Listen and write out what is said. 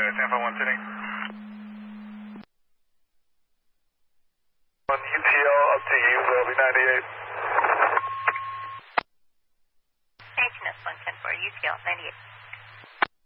San Fran 1 City. On UTL up to you, LV98. Station is 110 for UTL 98.